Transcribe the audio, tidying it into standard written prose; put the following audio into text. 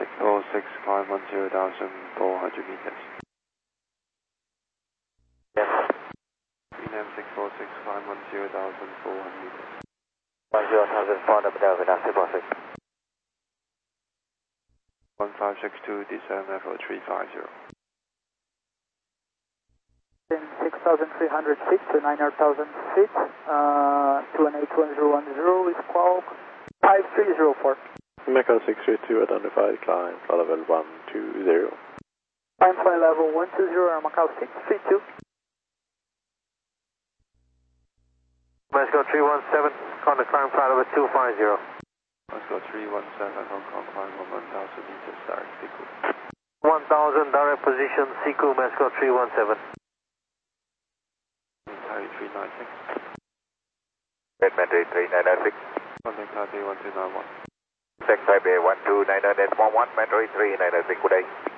646, climb 10,400 meters. Yeah. VNAM 646, climb 10,400 meters. 10,400 Delta, 646. 1562, descend level 350. 6,300 feet to 9,000 feet, 2181010 is Squawk 5304. Mecca 632 identified, climb level 120. Climb flight level 120, Macau 632. Mexico 317, contact climb flight level 250. Mexico 317, Hong Kong, climb 1,000 meters, direct Siku. 1,000 direct position, Siku, Mexico 317. Taipei 396. Redman 33996. Contact Taipei 1291. Taipei 12911, Metro 3996, good day.